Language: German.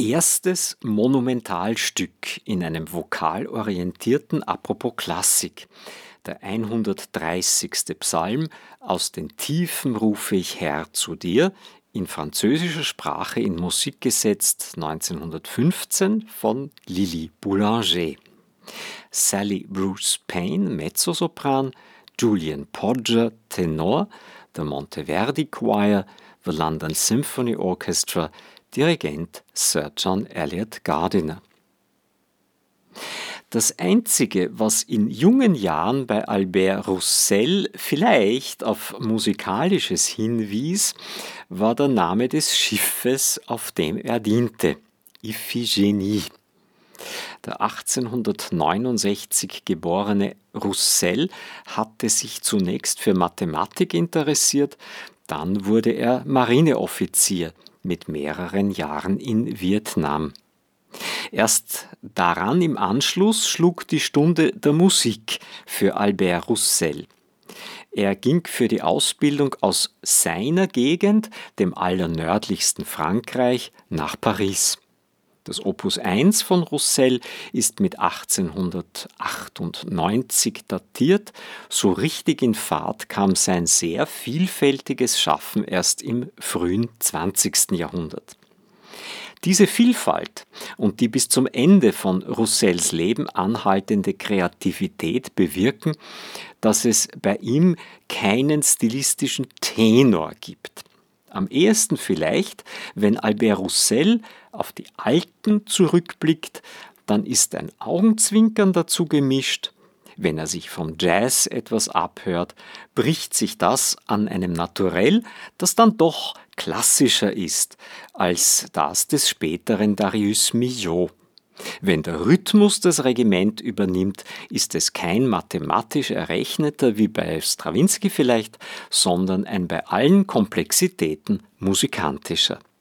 erstes Monumentalstück in einem vokalorientierten Apropos Klassik. Der 130. Psalm „Aus den Tiefen rufe ich Herr zu dir", in französischer Sprache in Musik gesetzt 1915 von Lili Boulanger. Sally Bruce Payne, Mezzosopran, Julian Podger, Tenor, der Monteverdi Choir, The London Symphony Orchestra, Dirigent Sir John Eliot Gardiner. Das Einzige, was in jungen Jahren bei Albert Roussel vielleicht auf Musikalisches hinwies, war der Name des Schiffes, auf dem er diente: Iphigenie. Der 1869 geborene Roussel hatte sich zunächst für Mathematik interessiert, dann wurde er Marineoffizier mit mehreren Jahren in Vietnam. Erst daran im Anschluss schlug die Stunde der Musik für Albert Roussel. Er ging für die Ausbildung aus seiner Gegend, dem allernördlichsten Frankreich, nach Paris. Das Opus 1 von Roussel ist mit 1898 datiert, so richtig in Fahrt kam sein sehr vielfältiges Schaffen erst im frühen 20. Jahrhundert. Diese Vielfalt und die bis zum Ende von Roussels Leben anhaltende Kreativität bewirken, dass es bei ihm keinen stilistischen Tenor gibt. Am ehesten vielleicht, wenn Albert Roussel auf die Alten zurückblickt, dann ist ein Augenzwinkern dazu gemischt. Wenn er sich vom Jazz etwas abhört, bricht sich das an einem Naturell, das dann doch klassischer ist als das des späteren Darius Milhaud. Wenn der Rhythmus das Regiment übernimmt, ist es kein mathematisch errechneter wie bei Strawinsky vielleicht, sondern ein bei allen Komplexitäten musikantischer.